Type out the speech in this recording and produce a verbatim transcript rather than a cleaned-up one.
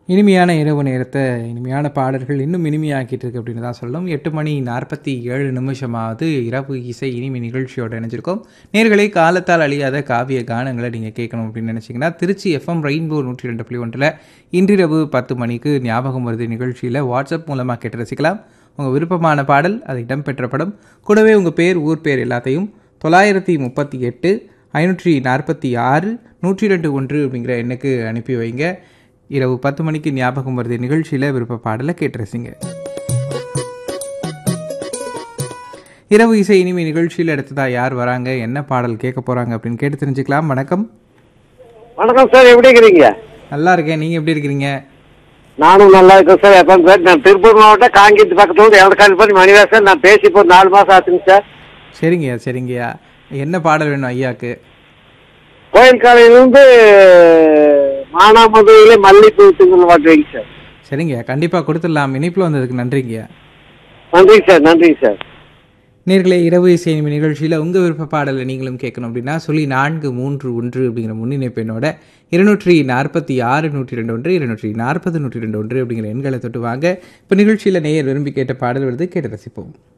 இனிமையான இரவு நேரத்தை இனிமையான பாடல்கள் இன்னும் இனிமையாக்கிட்டு இருக்கு அப்படின்னு தான் சொல்லணும். எட்டு மணி நாற்பத்தி ஏழு நிமிஷமாவது இரவு இசை இனிமை நிகழ்ச்சியோடு இணைஞ்சிருக்கோம். நேர்களை காலத்தால் அழியாத காவிய கானங்களை நீங்கள் கேட்கணும் அப்படின்னு நினச்சிங்கன்னா திருச்சி எஃப்எம் ரெயின்போ நூற்றி ரெண்டு புள்ளி ஒன்றில் இன்றிரவு பத்து மணிக்கு ஞாபகம் வருது நிகழ்ச்சியில் வாட்ஸ்அப் மூலமாக கேட்டு ரசிக்கலாம். உங்கள் விருப்பமான பாடல் அது இடம்பெற்ற படம் கூடவே உங்கள் பேர் ஊர் பேர் எல்லாத்தையும் தொள்ளாயிரத்தி முப்பத்தி எட்டு ஐநூற்றி நாற்பத்தி ஆறு நூற்றி ரெண்டு ஒன்று அப்படிங்கிற எண்ணுக்கு அனுப்பி வைங்க. இரவு பத்து மணிக்கு ஞாபகம் வருது நிகழ்ச்சியில் விருப்ப பாடலை கேட்டு ரசிங்க. இரவு இசை இனிமை நிகழ்ச்சியில் அடுத்ததா யார் வராங்க, என்ன பாடல் கேட்க போறாங்க அப்படின்னு கேட்டு தெரிஞ்சுக்கலாம். வணக்கம். வணக்கம் சார், எப்படி இருக்கிறீங்க? நல்லா இருக்கேன், நீங்க எப்படி இருக்கிறீங்க? நானும் நல்லா இருக்கேன் சார். எப்போ சார், நான் திருப்பூர் மாவட்டம் காங்கேயத்து பக்கத்துல எவ்வளோ பண்ணி மணிவாசன். நான் பேசி இப்போ நாலு மாசம் ஆச்சுங்க சார். சரிங்கய்யா சரிங்கய்யா, என்ன பாடல் வேணும் ஐயாக்கு? கோயில் காலையிலிருந்து மானாமதுரையில மல்லிப்பூ பாட்டு வைங்க சார். சரிங்கய்யா, கண்டிப்பா கொடுத்துடலாம். இணைப்பில் வந்ததுக்கு நன்றிங்கய்யா. நன்றிங்க சார். நன்றிங்க சார். நேர்களே, இரவு இசை நிகழ்ச்சியில் உங்கள் விருப்ப பாடலை நீங்களும் கேட்கணும் அப்படின்னா சொல்லி நான்கு மூன்று ஒன்று அப்படிங்கிற முன்னிணைப்பு எண்ணோட இருநூற்றி நாற்பத்தி ஆறு நூற்றி ரெண்டு ஒன்று இருநூற்றி நாற்பது நூற்றி ரெண்டு ஒன்று அப்படிங்கிற எண்களை தொட்டு வாங்க. இப்போ நிகழ்ச்சியில் நேயர் விரும்பி கேட்ட பாடல் வருது, கேட்டு ரசிப்போம்.